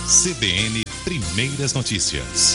CBN Primeiras Notícias.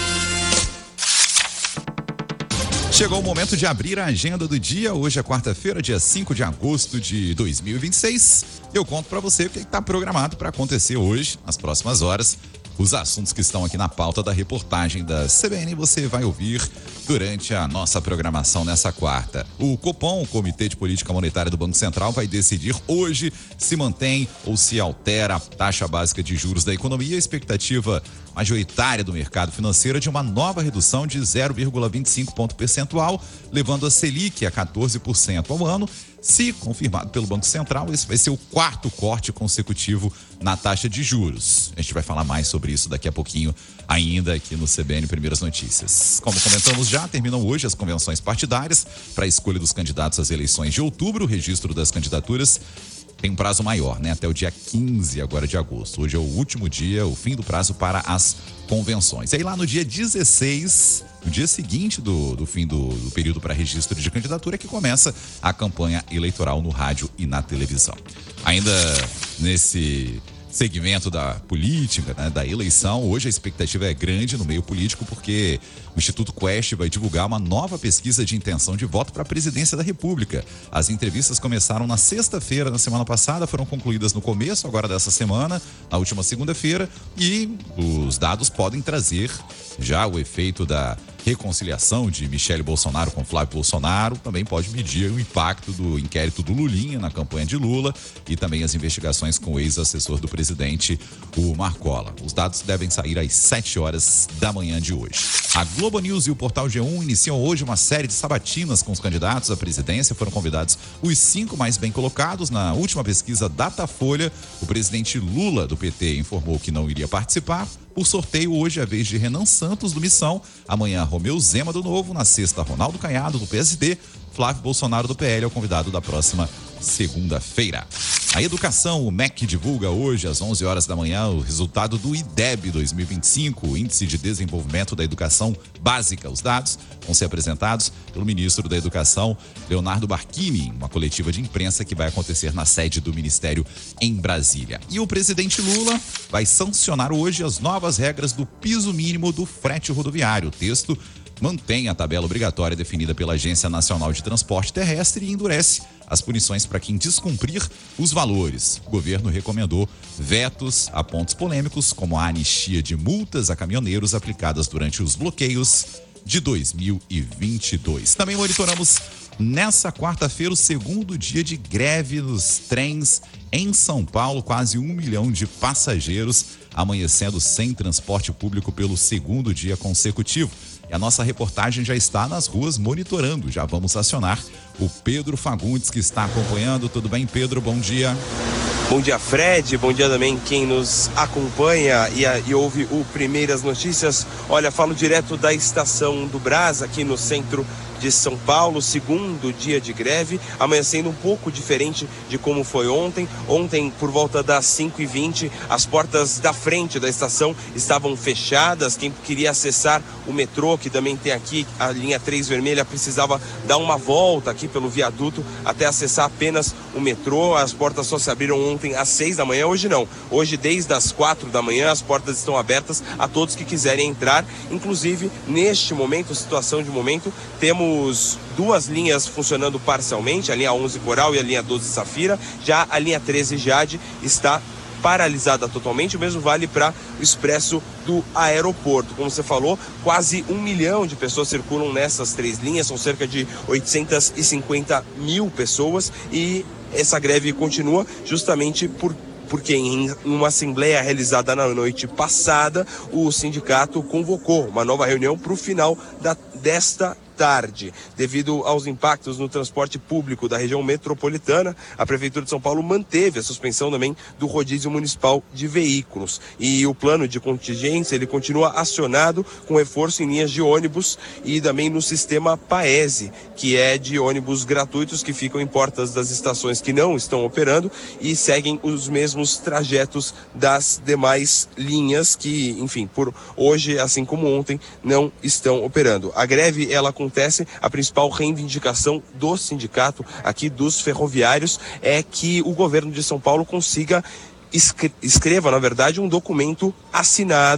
Chegou o momento de abrir a agenda do dia. Hoje é quarta-feira, dia 5 de agosto de 2026. Eu conto para você o que está programado para acontecer hoje, nas próximas horas. Os assuntos que estão aqui na pauta da reportagem da CBN você vai ouvir durante a nossa programação nessa quarta. O Copom, o Comitê de Política Monetária do Banco Central, vai decidir hoje se mantém ou se altera a taxa básica de juros da economia. A expectativa majoritária do mercado financeiro é de uma nova redução de 0,25 ponto percentual, levando a Selic a 14% ao ano. Se confirmado pelo Banco Central, esse vai ser o quarto corte consecutivo na taxa de juros. A gente vai falar mais sobre isso daqui a pouquinho, ainda aqui no CBN Primeiras Notícias. Como comentamos já, terminam hoje as convenções partidárias para a escolha dos candidatos às eleições de outubro. O registro das candidaturas tem um prazo maior, né? Até o dia 15 agora de agosto. Hoje é o último dia, o fim do prazo para as convenções. E aí lá no dia 16, no dia seguinte do fim do período para registro de candidatura, que começa a campanha eleitoral no rádio e na televisão. Ainda nesse segmento da política, né, da eleição, hoje a expectativa é grande no meio político porque o Instituto Quest vai divulgar uma nova pesquisa de intenção de voto para a presidência da República. As entrevistas começaram na sexta-feira, na semana passada, foram concluídas no começo agora dessa semana, na última segunda-feira, e os dados podem trazer já o efeito da reconciliação de Michele Bolsonaro com Flávio Bolsonaro, também pode medir o impacto do inquérito do Lulinha na campanha de Lula e também as investigações com o ex-assessor do presidente, o Marcola. Os dados devem sair às 7 horas da manhã de hoje. A Globo News e o Portal G1 iniciam hoje uma série de sabatinas com os candidatos à presidência. Foram convidados os 5 mais bem colocados. Na última pesquisa Datafolha, o presidente Lula, do PT, informou que não iria participar. Por sorteio, hoje é a vez de Renan Santos, do Missão. Amanhã, Romeu Zema, do Novo. Na sexta, Ronaldo Caiado, do PSD. Flávio Bolsonaro, do PL, é o convidado da próxima segunda-feira. A educação, o MEC divulga hoje às 11 horas da manhã o resultado do IDEB 2025, o Índice de Desenvolvimento da Educação Básica. Os dados vão ser apresentados pelo ministro da Educação, Leonardo Barquini, em uma coletiva de imprensa que vai acontecer na sede do Ministério em Brasília. E o presidente Lula vai sancionar hoje as novas regras do piso mínimo do frete rodoviário. O texto mantém a tabela obrigatória definida pela Agência Nacional de Transporte Terrestre e endurece as punições para quem descumprir os valores. O governo recomendou vetos a pontos polêmicos, como a anistia de multas a caminhoneiros aplicadas durante os bloqueios de 2022. Também monitoramos nessa quarta-feira o segundo dia de greve nos trens em São Paulo. Quase 1 milhão de passageiros amanhecendo sem transporte público pelo segundo dia consecutivo. E a nossa reportagem já está nas ruas monitorando. Já vamos acionar o Pedro Fagundes, que está acompanhando. Tudo bem, Pedro? Bom dia. Bom dia, Fred. Bom dia também quem nos acompanha e ouve o Primeiras Notícias. Olha, falo direto da Estação do Brás, aqui no centro de São Paulo, segundo dia de greve, amanhecendo um pouco diferente de como foi ontem. Ontem, por volta das 5h20, as portas da frente da estação estavam fechadas. Quem queria acessar o metrô, que também tem aqui a linha 3 vermelha, precisava dar uma volta aqui pelo viaduto até acessar apenas o metrô. As portas só se abriram ontem às 6 da manhã, hoje não. Hoje, desde as 4 da manhã, as portas estão abertas a todos que quiserem entrar. Inclusive, neste momento, situação de momento, temos 2 linhas funcionando parcialmente, a linha 11 Coral e a linha 12 Safira. Já a linha 13 Jade está paralisada totalmente. O mesmo vale para o expresso do aeroporto. Como você falou, quase 1 milhão de pessoas circulam nessas 3 linhas, são cerca de 850 mil pessoas, e essa greve continua justamente porque em uma assembleia realizada na noite passada, o sindicato convocou uma nova reunião para o final desta tarde. Devido aos impactos no transporte público da região metropolitana, a Prefeitura de São Paulo manteve a suspensão também do rodízio municipal de veículos. E o plano de contingência, ele continua acionado com reforço em linhas de ônibus e também no sistema Paese, que é de ônibus gratuitos que ficam em portas das estações que não estão operando e seguem os mesmos trajetos das demais linhas que, enfim, por hoje, assim como ontem, não estão operando. A greve, ela acontece, a principal reivindicação do sindicato aqui dos ferroviários é que o governo de São Paulo consiga escreva, na verdade, um documento assinado